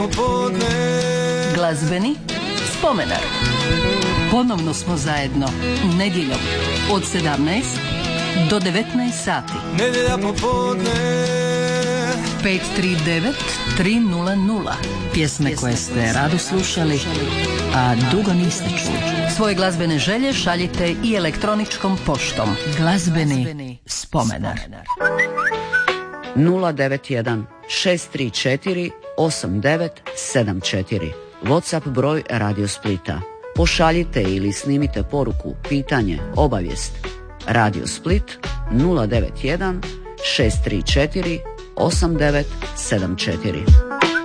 Glazbeni spomenar. Ponovno smo zajedno nedjeljom od 17 do 19 sati. Nedjelja popodne. 539-300. Pjesme koje ste rado slušali, a dugo niste čuli. Svoje glazbene želje šaljite i elektroničkom poštom. Glazbeni spomenar. 091 634 8974. WhatsApp broj Radio Splita. Pošaljite ili snimite poruku, pitanje, obavijest. Radio Split 091 634 8974.